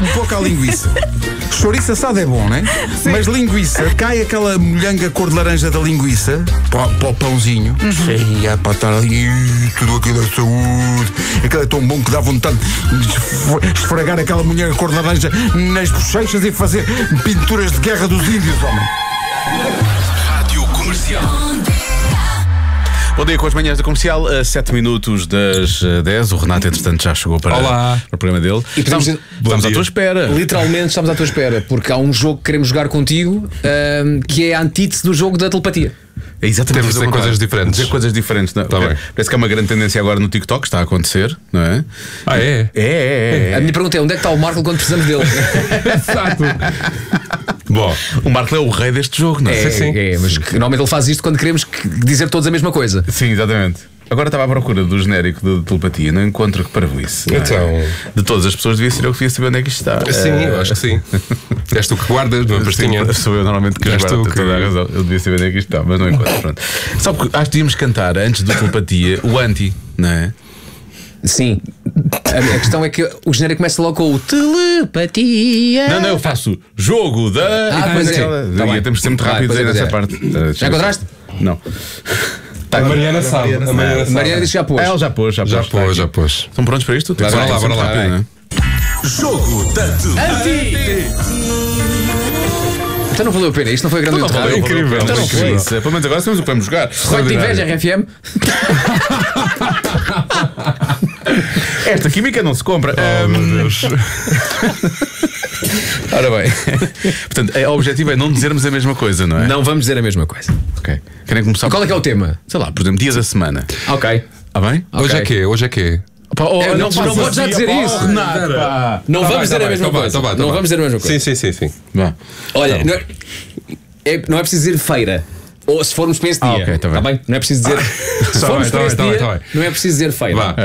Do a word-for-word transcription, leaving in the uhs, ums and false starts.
um pouco à linguiça. Chouriço assado é bom, não é? Sim. Mas linguiça, cai aquela molhanga cor de laranja da linguiça para, para o pãozinho. Uhum. Sim, é para estar ali, tudo aquilo é saúde. Aquilo é tão bom que dá vontade de esfregar aquela molhanga cor de laranja nas bochechas e fazer pinturas de guerra dos índios, homem. Rádio Comercial. Bom dia com as manhãs da Comercial, a sete minutos das dez. O Renato, entretanto, já chegou para, para o programa dele. E estamos estamos à tua espera. Literalmente estamos à tua espera, porque há um jogo que queremos jogar contigo, um, que é a antítese do jogo da telepatia. É exatamente. Temos de dizer coisas diferentes. Dizer coisas diferentes. Não? Tá bem. Parece que é uma grande tendência agora no TikTok, está a acontecer, não é? Ah, é? É, é, é. A minha pergunta é: onde é que está o Marco quando precisamos dele? Exato. Bom, o Marco é o rei deste jogo, não é? É, sim. É, mas que, normalmente ele faz isto quando queremos dizer todos a mesma coisa. Sim, exatamente. Agora estava à procura do genérico de telepatia, não encontro que parvoíce. Então, de todas as pessoas, devia ser eu que devia saber onde é que isto está. Sim, eu acho que sim. És tu que guardas numa pastinha. Sou eu normalmente que guardo, que... toda a razão. Eu devia saber onde é que isto está, mas não encontro. Pronto. Só porque acho que devíamos cantar antes do telepatia o anti, não é? Sim. A questão é que o genérico começa logo com o telepatia. Não, não, eu faço jogo da. Ah, pois é. Tá bem. Temos de ser muito rápido a dizer nessa parte. Já encontraste? Não. Tá, a Mariana sabe. A Mariana, a Mariana disse que já pôs. Ela já pôs, já pôs. Já pôs, já pôs. Estão prontos para isto? Bora lá, bora lá. Rápido, não é? Jogo da telepatia. Então não valeu a pena, isto não foi grande Não, não, é incrível. Então não foi isso. Pelo menos agora sabemos o que vamos jogar. Quanto de inveja, R F M? Esta química não se compra. Oh, um... meu Deus. Ora bem, portanto, o objetivo é não dizermos a mesma coisa, não é? Não vamos dizer a mesma coisa. Ok. Querem começar? E qual é que é o tema? Sei lá, por exemplo, dias da semana. Ok. Está bem? Hoje Okay. é quê? Hoje é quê? Opa, oh, é, não não não podes já dizer pá, isso. Renato, pá. Não Tá vamos bem, dizer tá a mesma bem, coisa. tá bem, tá não bem. vamos dizer a mesma coisa. Sim, sim, sim, sim. Vá. Olha, Tá não é, é, não é preciso dizer feira. Ou se formos para esse dia. Ah, okay, tá bem. Tá bem? Não é preciso dizer. Se Tá formos bem, para tá esse bem, dia, tá bem. não é preciso dizer feira. Vá.